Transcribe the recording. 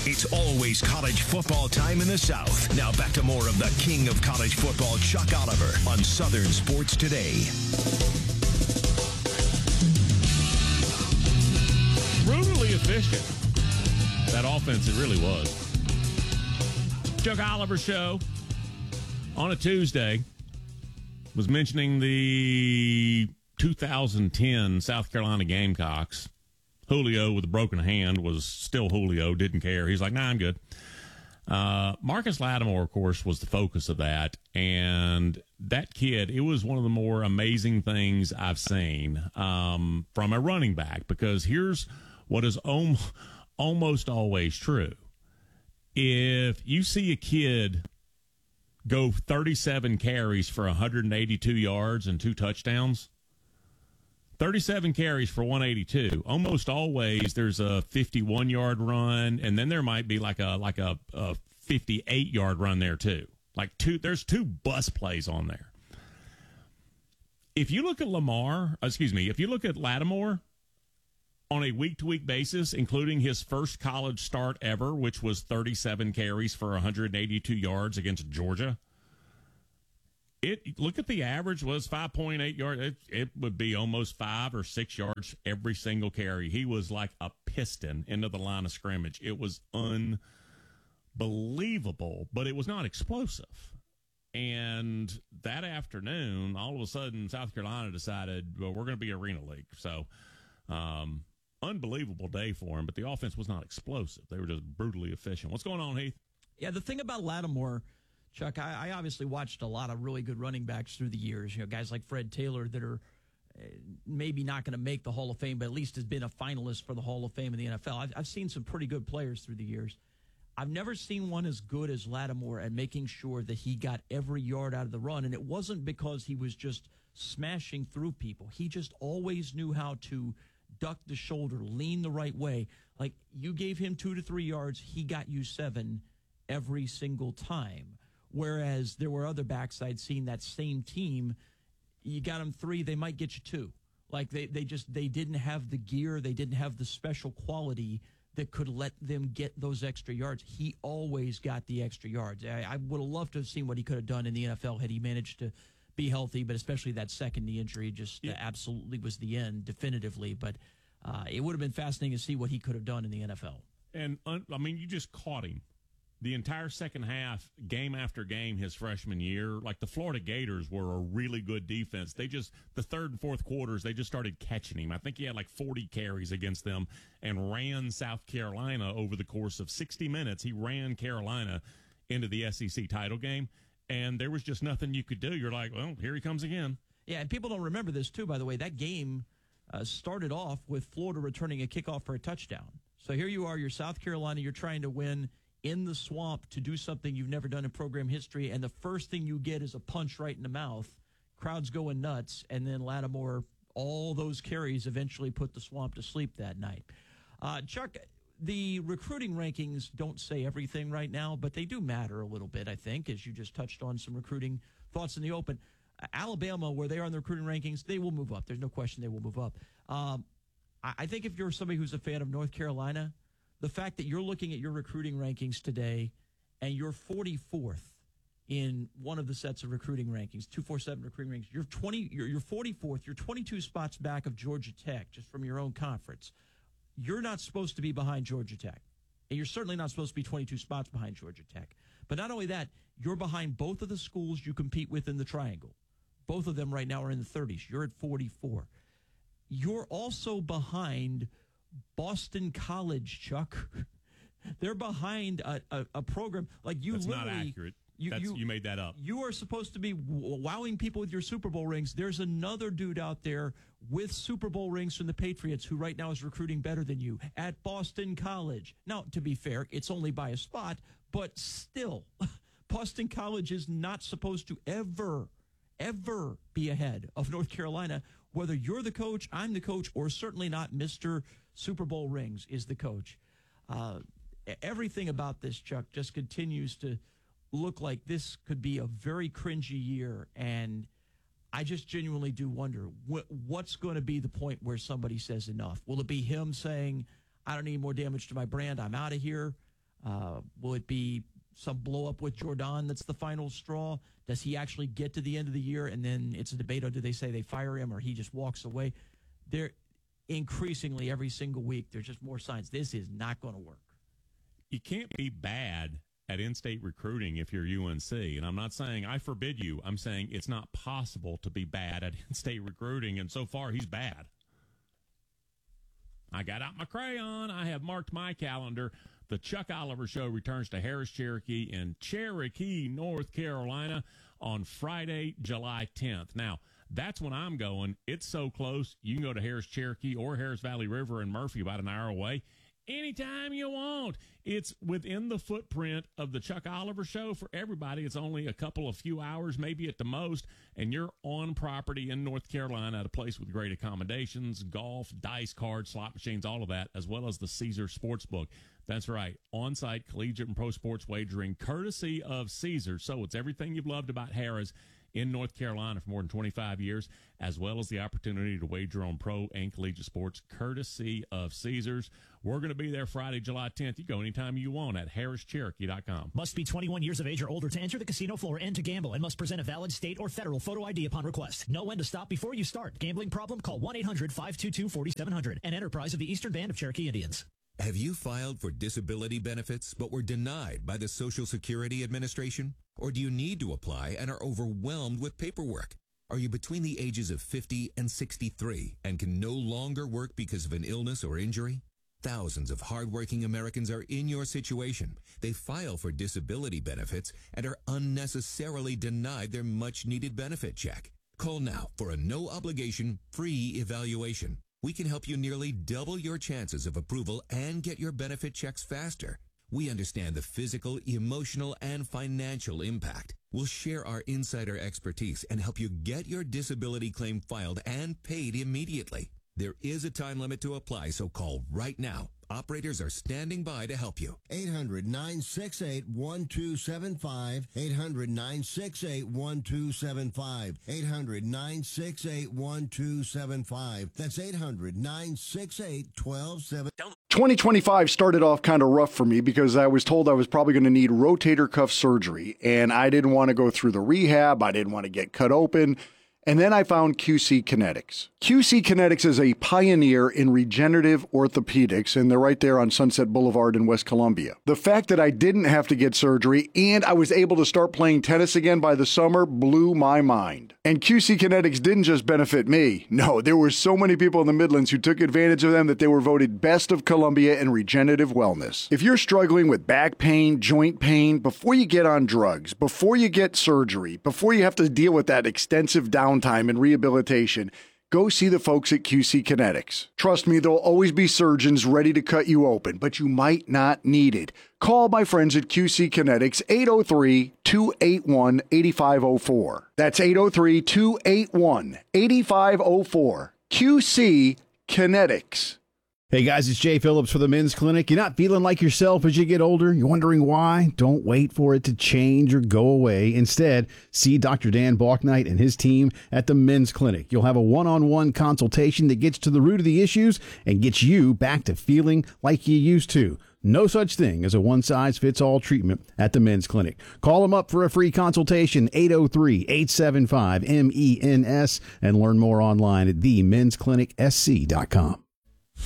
It's always college football time in the South. Now back to more of the king of college football, Chuck Oliver, on Southern Sports Today. Brutally efficient. That offense, it really was. Chuck Oliver Show on a Tuesday was mentioning the 2010 South Carolina Gamecocks. Julio with a broken hand was still Julio, didn't care. He's like, nah, I'm good. Marcus Lattimore, of course, was the focus of that. And that kid, it was one of the more amazing things I've seen from a running back, because here's what is almost always true. If you see a kid go 37 carries for 182 yards and 2 touchdowns, 37 carries for 182. Almost always there's a 51-yard run, and then there might be like a 58-yard run there too. There's 2 bus plays on there. If you look at if you look at Lattimore on a week-to-week basis, including his first college start ever, which was 37 carries for 182 yards against Georgia, look at the average was 5.8 yards. It would be almost 5 or 6 yards every single carry. He was like a piston into the line of scrimmage. It was unbelievable, but it was not explosive. And that afternoon, all of a sudden, South Carolina decided, well, we're going to be Arena League. So, unbelievable day for him, but the offense was not explosive. They were just brutally efficient. What's going on, Heath? Yeah, the thing about Lattimore, Chuck, I obviously watched a lot of really good running backs through the years. You know, guys like Fred Taylor that are maybe not going to make the Hall of Fame, but at least has been a finalist for the Hall of Fame in the NFL. I've seen some pretty good players through the years. I've never seen one as good as Lattimore at making sure that he got every yard out of the run, and it wasn't because he was just smashing through people. He just always knew how to duck the shoulder, lean the right way. Like, you gave him 2 to 3 yards, he got you 7 every single time. Whereas there were other backs I'd seen that same team, you got them 3, they might get you 2. Like, they didn't have the gear, they didn't have the special quality that could let them get those extra yards. He always got the extra yards. I would have loved to have seen what he could have done in the NFL had he managed to be healthy, but especially that second knee injury just absolutely was the end, definitively. But it would have been fascinating to see what he could have done in the NFL. And, you just caught him. The entire second half, game after game, his freshman year, like the Florida Gators were a really good defense. The third and fourth quarters, they just started catching him. I think he had like 40 carries against them and ran South Carolina over the course of 60 minutes. He ran Carolina into the SEC title game, and there was just nothing you could do. You're like, well, here he comes again. Yeah, and people don't remember this, too, by the way. That game started off with Florida returning a kickoff for a touchdown. So here you are, you're South Carolina, you're trying to win in the swamp to do something you've never done in program history, and the first thing you get is a punch right in the mouth. Crowd's going nuts, and then Lattimore, all those carries eventually put the swamp to sleep that night. Chuck, the recruiting rankings don't say everything right now, but they do matter a little bit, I think, as you just touched on some recruiting thoughts in the open. Alabama, where they are in the recruiting rankings, they will move up. There's no question they will move up. I think if you're somebody who's a fan of North Carolina, the fact that you're looking at your recruiting rankings today and you're 44th in one of the sets of recruiting rankings, 247 recruiting rankings, you're 44th, you're 22 spots back of Georgia Tech, just from your own conference. You're not supposed to be behind Georgia Tech. And you're certainly not supposed to be 22 spots behind Georgia Tech. But not only that, you're behind both of the schools you compete with in the triangle. Both of them right now are in the 30s. You're at 44. You're also behind Boston College, Chuck. They're behind a program like you. That's literally not accurate. You made that up. You are supposed to be wowing people with your Super Bowl rings. There's another dude out there with Super Bowl rings from the Patriots who right now is recruiting better than you at Boston College. Now, to be fair, it's only by a spot, but still, Boston College is not supposed to ever be ahead of North Carolina, whether you're the coach, I'm the coach, or certainly not Mr. Super Bowl rings is the coach. Everything about this, Chuck, just continues to look like this could be a very cringy year, and I just genuinely do wonder what's going to be the point where somebody says enough. Will it be him saying, I don't need more damage to my brand, I'm out of here? Will it be some blow up with Jordan that's the final straw? Does he actually get to the end of the year and then it's a debate on do they say they fire him or he just walks away? There, increasingly every single week, there's just more signs this is not going to work. You can't be bad at in-state recruiting if you're UNC. And I'm not saying I forbid you. I'm saying it's not possible to be bad at in-state recruiting, and so far he's bad. I got out my crayon. I have marked my calendar. The Chuck Oliver Show returns to Harris Cherokee in Cherokee, North Carolina on Friday, July 10th. Now, that's when I'm going. It's so close. You can go to Harris Cherokee or Harris Valley River in Murphy, about an hour away, anytime you want. It's within the footprint of the Chuck Oliver Show for everybody. It's only a few hours, maybe at the most, and you're on property in North Carolina at a place with great accommodations, golf, dice cards, slot machines, all of that, as well as the Caesars Sportsbook. That's right, on-site collegiate and pro sports wagering, courtesy of Caesars. So it's everything you've loved about Harrah's in North Carolina for more than 25 years, as well as the opportunity to wager on pro and collegiate sports, courtesy of Caesars. We're going to be there Friday, July 10th. You go anytime you want at harrischcherokee.com. Must be 21 years of age or older to enter the casino floor and to gamble, and must present a valid state or federal photo ID upon request. Know when to stop before you start. Gambling problem? Call 1-800-522-4700. An enterprise of the Eastern Band of Cherokee Indians. Have you filed for disability benefits but were denied by the Social Security Administration? Or do you need to apply and are overwhelmed with paperwork? Are you between the ages of 50 and 63 and can no longer work because of an illness or injury? Thousands of hardworking Americans are in your situation. They file for disability benefits and are unnecessarily denied their much-needed benefit check. Call now for a no-obligation, free evaluation. We can help you nearly double your chances of approval and get your benefit checks faster. We understand the physical, emotional, and financial impact. We'll share our insider expertise and help you get your disability claim filed and paid immediately. There is a time limit to apply, so call right now. Operators are standing by to help you. 800-968-1275. 800-968-1275. 800-968-1275. That's 800-968-1275. 2025 started off kind of rough for me because I was told I was probably going to need rotator cuff surgery, and I didn't want to go through the rehab. I didn't want to get cut open. And then I found QC Kinetics. QC Kinetics is a pioneer in regenerative orthopedics, and they're right there on Sunset Boulevard in West Columbia. The fact that I didn't have to get surgery and I was able to start playing tennis again by the summer blew my mind. And QC Kinetics didn't just benefit me. No, there were so many people in the Midlands who took advantage of them that they were voted Best of Columbia in regenerative wellness. If you're struggling with back pain, joint pain, before you get on drugs, before you get surgery, before you have to deal with that extensive downtime and rehabilitation, go see the folks at QC Kinetics. Trust me, there'll always be surgeons ready to cut you open, but you might not need it. Call my friends at QC Kinetics, 803-281-8504. That's 803-281-8504. QC Kinetics. Hey guys, it's Jay Phillips for the Men's Clinic. You're not feeling like yourself as you get older? You're wondering why? Don't wait for it to change or go away. Instead, see Dr. Dan Balknight and his team at the Men's Clinic. You'll have a one-on-one consultation that gets to the root of the issues and gets you back to feeling like you used to. No such thing as a one-size-fits-all treatment at the Men's Clinic. Call them up for a free consultation, 803-875-MENS, and learn more online at themensclinicsc.com.